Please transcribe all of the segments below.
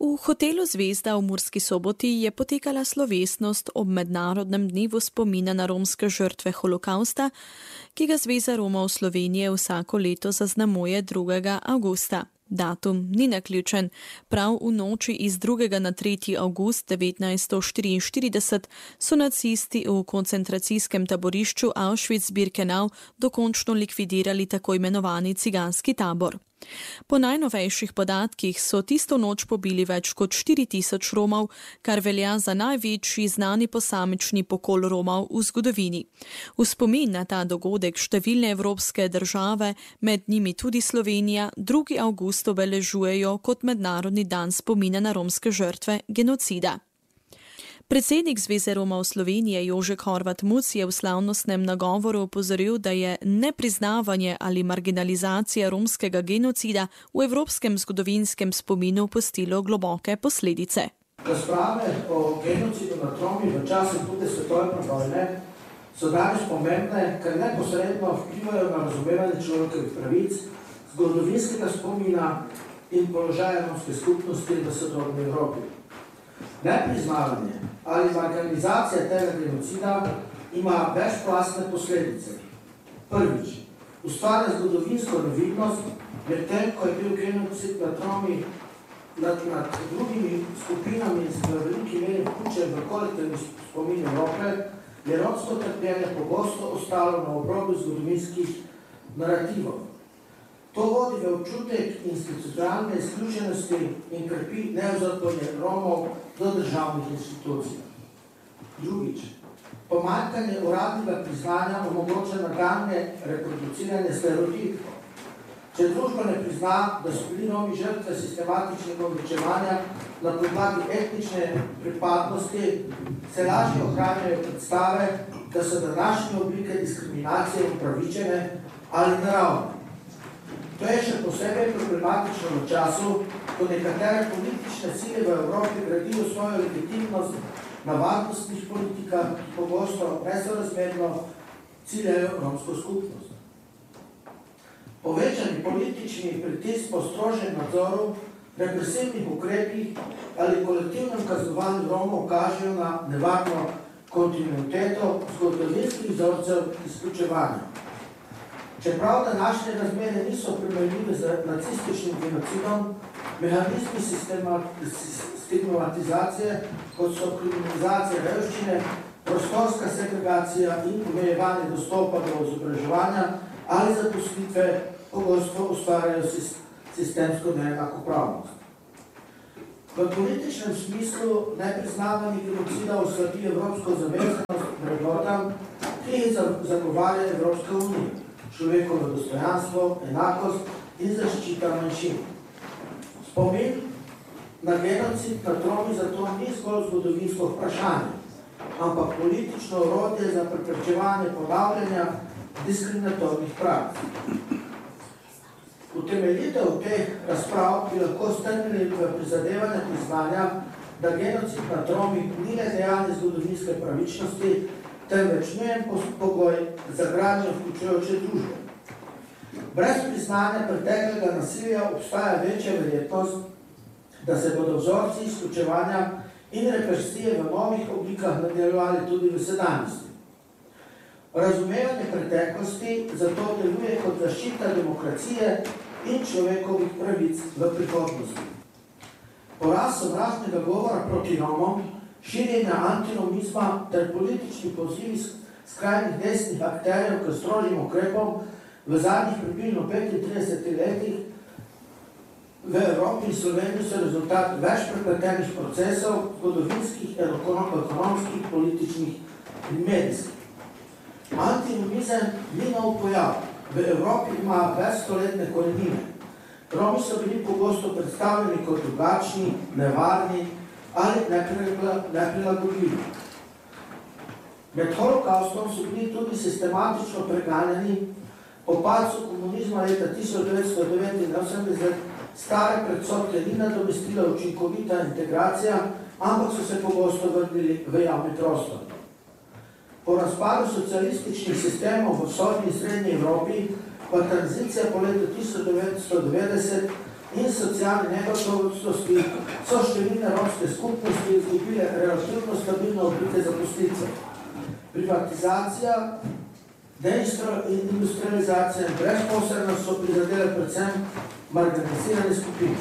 V hotelu Zvezda v Murski Soboti je potekala slovesnost ob Mednarodnem dnevu spomina na romske žrtve holokausta, ki ga Zveza Romov Slovenije vsako leto zaznamuje 2. avgusta. Datum ni naključen. Prav v noči iz 2. na 3. avgust 1944 so nacisti v koncentracijskem taborišču Auschwitz-Birkenau dokončno likvidirali tako imenovani ciganski tabor. Po najnovejših podatkih so tisto noč pobili več kot 4000 Romov, kar velja za največji znani posamični pokol Romov v zgodovini. V spomin na ta dogodek številne evropske države, med njimi tudi Slovenija, 2. avgust obeležujejo kot mednarodni dan spomina na romske žrtve genocida. Predsednik Zveze Romov Slovenije Jožek Horvat Muc je v slavnostnem nagovoru opozoril, da je nepriznavanje ali marginalizacija romskega genocida v evropskem zgodovinskem spominu pustilo globoke posledice. Razprave o genocidu nad Romi v času druge svetovne vojne so danes pomembne, ker neposredno vplivajo na razumevanje človekovih pravic, zgodovinskega spomina in položaja romske skupnosti v sodobni Evropi. Nepriznavanje ali marginalizacija tega genocida ima večplastne posledice. Prvič, ustvarja zgodovinsko nevidnost, medtem ko je bil genocid nad Romi nad drugimi skupinami z veliki meri vključen v kolektivni spomin Evrope, je romsko trpljenje pogosto ostalo na obrobju zgodovinskih narativov. To vodi v občutek institucionalne izključenosti in krepi nezaupanje Romov do državnih institucij. Drugič, pomanjkanje uradnega priznanja omogoča nadaljnje reproduciranje stereotipov. Če družba ne prizna, da so bili Romi žrtve sistematičnega uničevanja na podlagi etnične pripadnosti, se lažje ohranjajo predstave, da so današnje oblike diskriminacije upravičene ali naravne. To je še posebej problematično v času, ko nekatere politične sile v Evropi gradijo svojo legitimnost na varnostnih politikah, ki pogosto nesorazmerno ciljajo romsko skupnost. Povečani politični pritisk po strožjem nadzoru, represivnih ukrepih ali kolektivnem kaznovanju Romov kažejo na nevarno kontinuiteto zgodovinskih vzorcev izključevanja. Čeprav današnje razmere niso primerljive z nacističnim genocidom, mehanizmi stigmatizacije, kot so kriminalizacija revščine, prostorska segregacija in omejevanje dostopa do izobraževanja ali zaposlitve pogosto ustvarjajo sistemsko neenakopravnost. V političnem smislu nepriznavanje genocida oslabi evropsko zavezanost vrednotam, ki jih zagovarja Evropska unija. Človekovo dostojanstvo, enakost in zaščita manjšin. Spomin na genocid nad Romi zato ni zgolj zgodovinsko vprašanje, ampak politično orodje za preprečevanje ponavljanja diskriminatornih praks. Utemeljitev teh razprav bi lahko strnili v prizadevanje priznanja, da genocid nad Romi ni le dejanje zgodovinske pravičnosti, temveč nujen pogoj za gradnjo vključujoče družbe. Brez priznanja preteklega nasilja obstaja večja verjetnost, da se bodo vzorci izključevanja in represije v novih oblikah nadaljevali tudi v sedanjosti. Razumevanje preteklosti zato deluje kot zaščita demokracije in človekovih pravic v prihodnosti. Poraz sovražnega govora proti Romom, širjenja antinomizma ter politični pozivi skrajnih desnih akterjev k strožjim ukrepom v zadnjih približno 35 letih v Evropi in Sloveniji so rezultat več prepletenih procesov, zgodovinskih, ekonomskih, političnih in medijskih. Antinomizem ni nov pojav. V Evropi ima več stoletne korenine. Romi so bili pogosto predstavljeni kot drugačni, nevarni ali neprilagodljivi. Med holokaustom so bili tudi sistematično preganjani. Po padcu komunizma leta 1989 stare predsodke ni nadomestila učinkovita integracija, ampak so se pogosto vrnili v javni prostor. Po razpadu socialističnih sistemov v vzhodni in srednji Evropi pa tranzicija po letu 1990 in socialne negotovosti so številne romske skupnosti izgubile relativno stabilno oblike zaposlitve. Privatizacija, deindustrializacija in brezposelnost so prizadele predvsem marginalizirane skupine.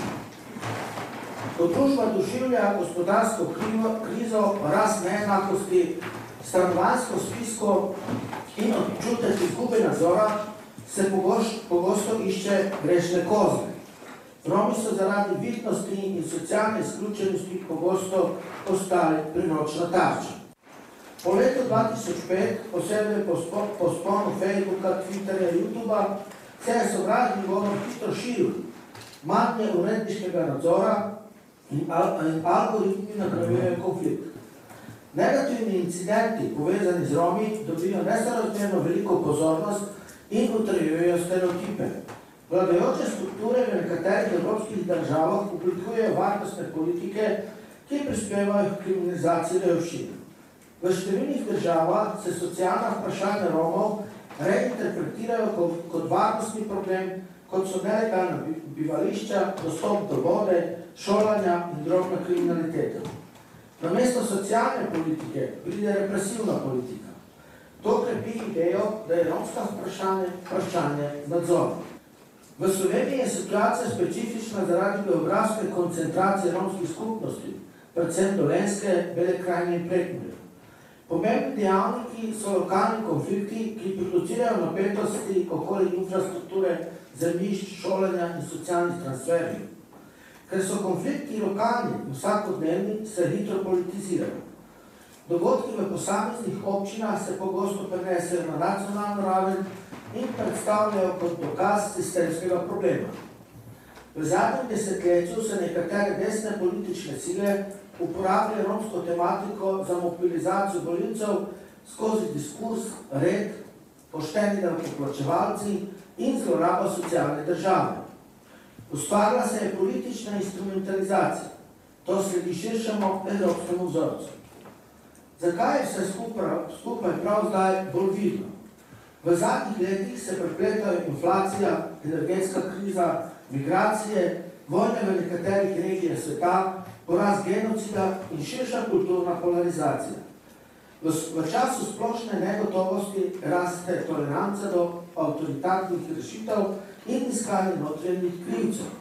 Ko družba doživlja gospodarsko krizo, rast neenakosti, stanovanjsko stisko in občutek izgube nadzora, se pogosto išče grešne kozle. Romi so zaradi vidnosti in socialne izključenosti pogosto postali prinočna tarča. Po letu 2005, posebej po sponu Facebooka, Twitterja, YouTubea, se je sovražni govor hitro širil. Manj uredniškega nadzora in algoritmi nagrajujejo konflikt. Negativni incidenti povezani z Romi dobijo nesorazmerno veliko pozornost in utrjujejo stereotipe. Vladajoče strukture v nekaterih evropskih državah oblikujejo varnostne politike, ki prispevajo k kriminalizaciji revščine. V številnih državah se socialna vprašanja Romov reinterpretirajo kot varnostni problem, kot so nelegalna bivališča, dostop do vode, šolanja in drobna kriminaliteta. Namesto socialne politike pride represivna politika. To krepi idejo, da je romska vprašanje nadzor. V Sloveniji je situacija specifična zaradi geografske koncentracije romskih skupnosti, predvsem Dolenjske, Bele krajine in Prekmurja. Pomembni dejavniki so lokalni konflikti, ki producirajo napetosti okoli infrastrukture, zemljišč, šolanja in socialnih transferjev. Ker so konflikti lokalni in vsakodnevni, se hitro politizirajo. Dogodki v posameznih občinah se pogosto prenesejo na nacionalno raven in predstavljajo kot dokaz sistemskega problema. V zadnjem desetletju se nekatere desne politične sile uporabljajo romsko tematiko za mobilizacijo volivcev skozi diskurs, red, pošteni davkoplačevalci in zloraba socialne države. Ustvarila se je politična instrumentalizacija. To sledi širšemu evropskemu vzorcu. Zakaj je vse skupaj prav zdaj bolj vidno? V zadnjih letih se prepletajo inflacija, energetska kriza, migracije, vojne v nekaterih regijah sveta, porast genocida in širša kulturna polarizacija. V času splošne negotovosti raste toleranca do avtoritarnih rešitev in iskanje notranjih krivcev.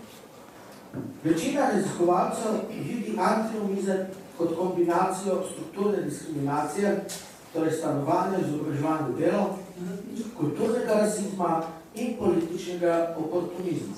Večina raziskovalcev vidi antiromizem kot kombinacijo strukturne diskriminacije, torej stanovanja, izobraževanja, delo, kulturnega rasizma in političnega oportunizma.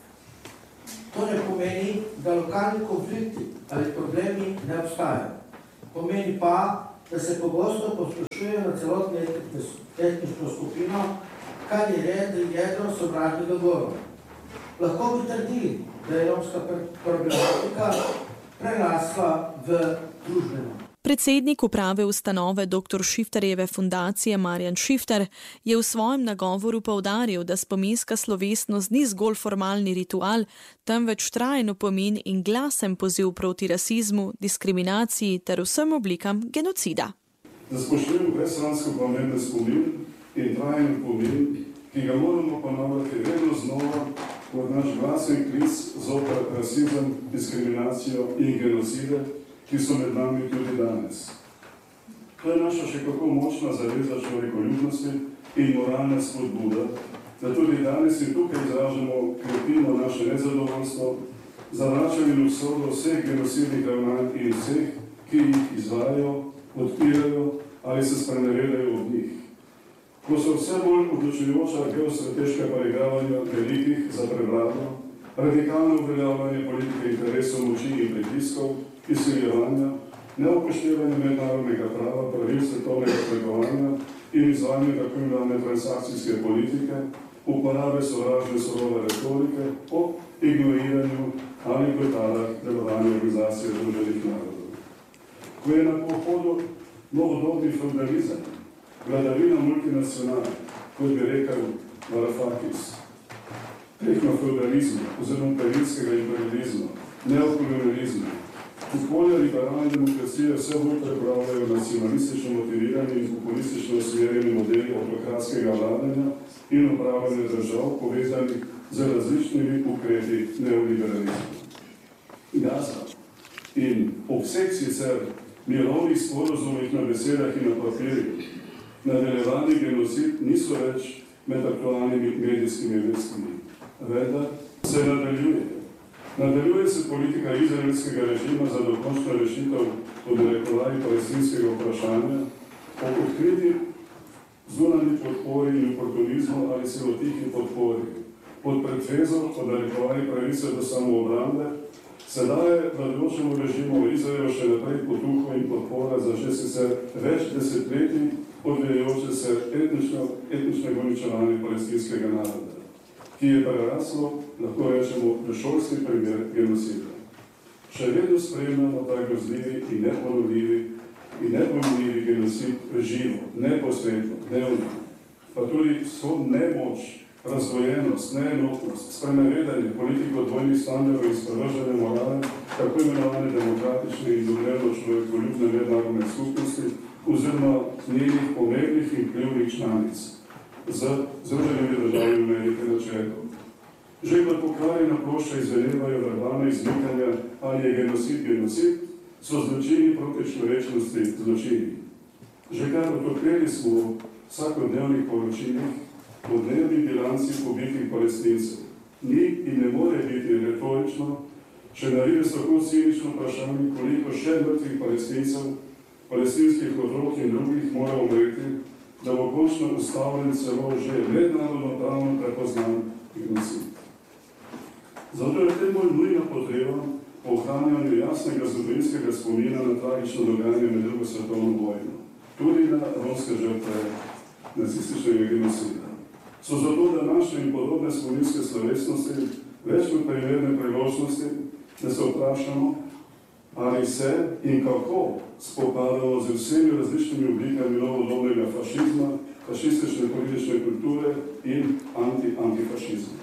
To ne pomeni, da lokalni konflikti ali problemi ne obstajajo. Pomeni pa, da se pogosto posplošujejo na celotno etnično skupino, kar je jedro sovražnega govora. Lahko bi trdili, da je romska problematika prerasla v družbeno. Predsednik uprave ustanove dr. Šifterjeve fundacije Marjan Šifter je v svojem nagovoru poudaril, da spominska slovesnost ni zgolj formalni ritual, temveč trajen opomin in glasen poziv proti rasizmu, diskriminaciji ter vsem oblikam genocida. Da spoštujemo brezsramsko pomemben spomin in trajen opomin, ki ga moramo ponavljati vedno znova kot naš glasen klic zoper rasizem, diskriminacijo in genocide, ki so med nami tudi danes. To je naša še kako močna zaveza človekoljubnosti in moralna spodbuda, da tudi danes in tukaj izražamo, krepimo naše nezadovoljstvo, zavračanje in obsodo vseh genocidnih ravnanj in vseh, ki jih izvajajo, podpirajo ali se sprenevedajo od njih. Ko so vse bolj odločujoča geostrateška preigravanja velikih za prevlado, radikalno uveljavljanje politike interesov moči in pritiskov, izsiljevanja, neupoštevanje mednarodnega prava, pravil svetovnega trgovanja in izvajanje tako imenovane transakcijske politike, uporabe sovražne surove retorike ob ignoriranju ali brutalah delovanja Organizacije združenih narodov. Ko je na pohodu novodobni feudalizem, vladavina multinacionalna, kot bi rekel Varoufakis, tehnofeudalizma oziroma imperialskega imperializma, neokolonializma, okolja liberalne demokracije vse bolj prepravljajo nacionalistično motivirani in populistično usmerjeni modeli autokratskega vladanja in upravljanja držav povezanih z različnimi ukrepi neoliberalizma. Gaza in obseg sicer mirovnih sporozumih na besedah in na papirju, nadaljevani genocid niso več med aktualnimi medijskimi vestmi. Vendar se nadaljuje. Nadaljuje se politika izraelskega režima za dokončno rešitev pod narekovaji palestinskega vprašanja, po odkriti zunanji podpori in oportunizmu ali celo tihi podpori. Pod pretvezo, pod narekovaji pravice do samoobrambe, se daje vladajočemu režimu v Izraelu še naprej potuho in podpora za že sicer več desetletij odvijajoče se etničnega uničevanja palestinskega naroda, ki je preraslo, lahko rečemo, v šolski primer genocida. Še vedno spremljamo ta grozljivi in neponovljivi genocid živo, neposredno, dnevno, pa tudi vso nemoč, razdvojenost, neenotnost, sprenevedanje politiko dvojnih standardov in sprevržene morale, tako imenovane demokratične in domnevno človekoljubne mednarodne skupnosti oziroma njenih pomembnih in vplivnih članic z Združenimi državami Amerike na čelu. Že kot pokraji na plošče izvedevajo verbalne izmikanja, ali je genocid, so zločini proti človečnosti zločini. Že kar otopeli smo vsakodnevnih poročilih o dnevni bilanci pobitih Palestincev. Ni in ne more biti retorično, če naredi tako cinično vprašanje, koliko še mrtvih Palestincev, palestinskih otrok in drugih mora umreti, da bo končno ustavljen celo že mednarodno pravno prepoznan genocid. Zato je temu nujna potreba po ohranjanju jasnega zgodovinskega spomina na tragično dogajanje med drugo svetovno vojno, tudi na romske žrtve nacističnega genocida. So zato današnje in podobne spominske slovesnosti več kot primerne priložnosti, da se vprašamo, ali se in kako spopadamo z vsemi različnimi oblikami novodobnega fašizma, fašistične politične kulture in antifašizma.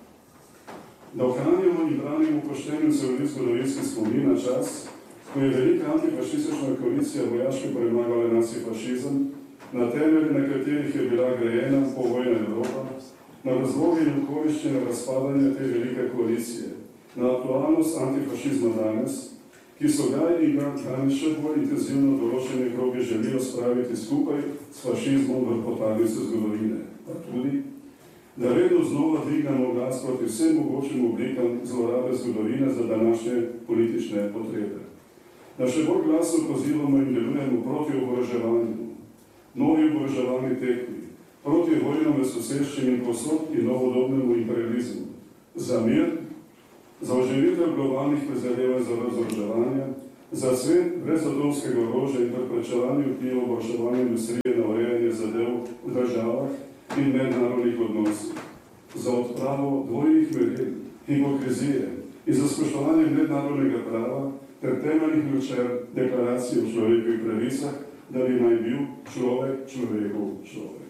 Da ohranjamo in branimo poštenju zgodovinski spomin na čas, ko je velika antifašistična koalicija vojaško premagala nacifašizem, na temelji, na katerih je bila grajena povojna Evropa, na razloge in okoliščine razpadanja te velike koalicije, na aktualnost antifašizma danes, ki so ga in danes še bolj intenzivno določene kroge želijo spraviti skupaj s fašizmom v podtalnico zgodovine, pa tudi, da vedno znova dvignemo glas proti vsem mogočim oblikam zlorabe zgodovine za današnje politične potrebe. Da še bolj glasno pozivamo in delujemo proti oboroževanju, novi oboroževalni tekmi, proti vojnom v soseščini in posod in novodobnemu imperializmu, za mir, za oživitev globalnih prizadevanj za razoroževanje, za svet brez atomskega orožja in preprečevanje vpliva oboroževalne industrije na urejanje zadev v državah in mednarodnih odnosih, za odpravo dvojnih meril, hipokrizije in za spoštovanje mednarodnega prava ter temeljnih načel deklaracije o človekovih pravicah, da bi naj bil človek človekov človek.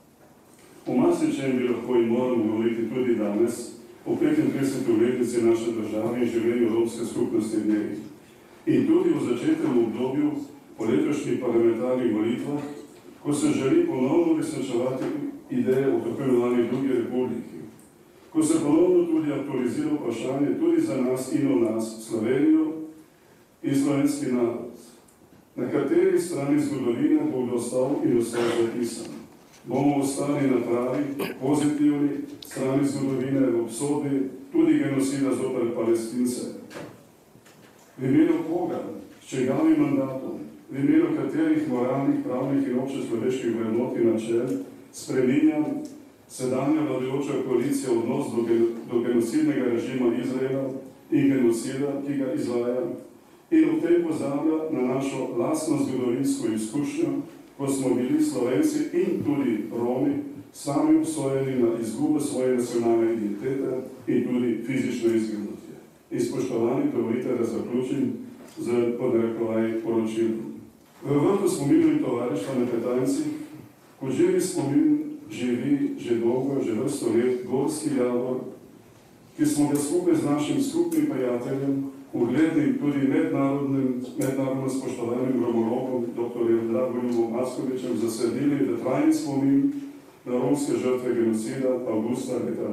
O marsičem bi lahko in moramo govoriti tudi danes, po 35-letnici naše države in življenju romske skupnosti v njej. In tudi v začetnem obdobju po letošnjih parlamentarnih volitvah, ko se želi ponovno uresničevati ideje o tako imenovani drugi republiki, ko se ponovno tudi aktualizira vprašanje tudi za nas in o nas, Slovenijo in slovenski narod. Na kateri strani zgodovine bo ostal in ostal zapisan? Bomo ostali na pravi, pozitivni strani zgodovine v obsodbi tudi genocida zoper Palestince. V imenu koga, s čigavim mandatom, v imenu katerih moralnih, pravnih in občečloveških vrednot in načel spreminja sedanja vladajoča koalicija odnos do genocidnega režima Izraela in genocida, ki ga izvaja, in ob tem pozablja na našo lastno zgodovinsko izkušnjo, ko smo bili Slovenci in tudi Romi sami obsojeni na izgubo svoje nacionalne identitete in tudi fizično izginotje. In spoštovani, dovolite, da zaključim z podnarekovaji poročilom. V vrtu spominu in tovarištva na Petancih, ko živi spomin, živi že dolgo, že vrsto let, gorski javor, ki smo ga skupaj z našim skupnim prijateljem, uglednim tudi mednarodno spoštovanim gromologom, dr. Dragoljubo Mackovičem, zasedili v trajni spomin na romske žrtve genocida avgusta leta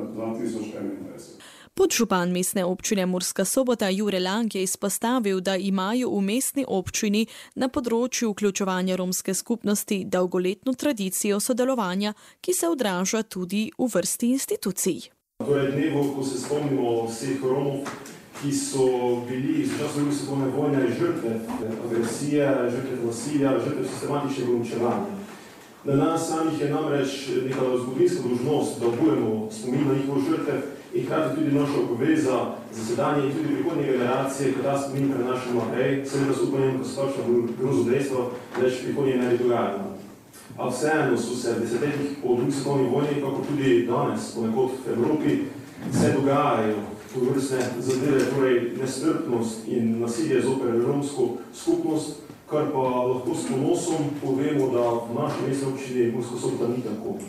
2021. Podžupan mestne občine Murska Sobota Jure Lang je izpostavil, da imajo v mestni občini na področju vključevanja romske skupnosti dolgoletno tradicijo sodelovanja, ki se odraža tudi v vrsti institucij. Torej dnevu, ko se spomnimo vseh Romov, ki so bili v času druge svetovne vojne žrtve agresije, žrtve nasilja, žrtve sistematičnega uničevanja. Na nas samih je namreč neka zgodovinska dolžnost, da obujemo spomin na njihove žrtve in hkrati tudi naša obveza za sedanje in tudi prihodnje generacije, ko ta spomin prenašamo naprej, seveda z upanjem, ko splošno grozodejstvo več prihodnje ne bi dogajalo. A vseeno so se v desetletjih po drugi svetovni vojni, kako tudi danes, ponekod v Evropi, se dogajajo tovrstne zadeve, torej nestrpnost in nasilje zoper romsko skupnost, kar pa lahko s ponosom povemo, da v naši mestni občini Murska Sobota ni tako.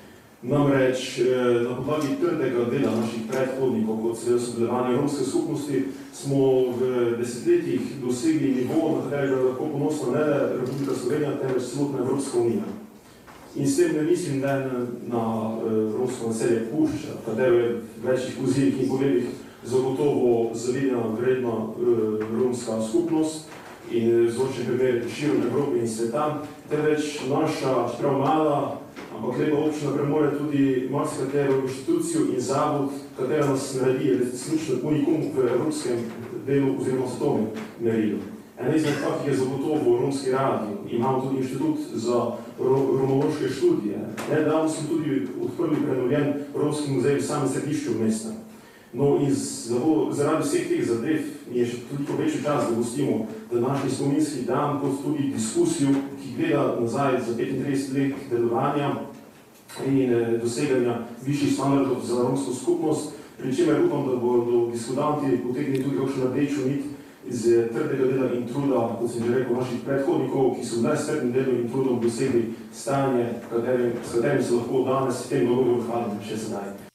Namreč na podlagi trdega dela naših predhodnikov, kot se sodelovanje romske skupnosti, smo v desetletjih dosegli nivo, na katerega lahko ponosna ne le Republika Slovenija, temveč celotna Evropska unija. In s tem ne mislim na romsko naselje Pušča, katero je v večjih pozivih in povedih zagotovo zavidena vredna romska skupnost in vzročni primer širom Evrope in sveta, temveč naša, čeprav mala, ampak lepa občina premore tudi marsikatero inštitucijo in zavod, katera nas naredi resnično unikum v evropskem delu oziroma svetovnem merilu. Ena izmed takih je zagotovo Romski radio. Imamo tudi inštitut za romološke študije. Nedavno smo tudi odprli prenovljen Romski muzej v samem središču mesta. No in zaradi vseh teh zadev je še toliko večji čas, da gostimo današnji spominski dan, kot tudi diskusijo, ki gleda nazaj za 35 let delovanja in doseganja višjih standardov za romsko skupnost, pri čemer upam, da bodo diskutanti potegnili tudi kakšno rdečo nit iz trdega dela in truda, kot sem že rekel, naših predhodnikov, ki so s trdnim delom in trudom dosegli stanje, s katerim se lahko danes v tem dogodku hvalimo še sedaj.